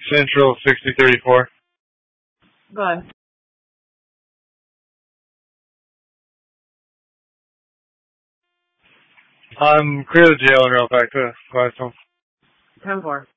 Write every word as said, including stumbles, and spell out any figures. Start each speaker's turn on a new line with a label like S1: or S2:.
S1: Central sixty thirty-four.
S2: Go ahead.
S1: I'm clear the jail in Ralph Acta. Go ahead, Tom.
S2: ten four.